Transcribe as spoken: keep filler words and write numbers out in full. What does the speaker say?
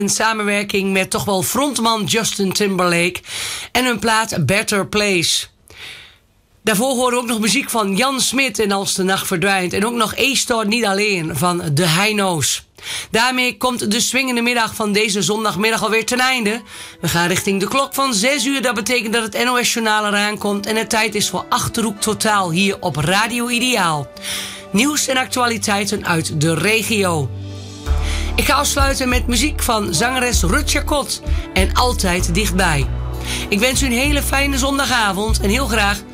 in samenwerking met toch wel frontman Justin Timberlake en hun plaat Better Place. Daarvoor horen we ook nog muziek van Jan Smit en Als de Nacht Verdwijnt. En ook nog E-Store Niet Alleen van de Heino's. Daarmee komt de swingende middag van deze zondagmiddag alweer ten einde. We gaan richting de klok van zes uur. Dat betekent dat het N O S-journaal eraan komt. En het tijd is voor Achterhoek Totaal hier op Radio Ideaal. Nieuws en actualiteiten uit de regio. Ik ga afsluiten met muziek van zangeres Rut Jacot en Altijd Dichtbij. Ik wens u een hele fijne zondagavond en heel graag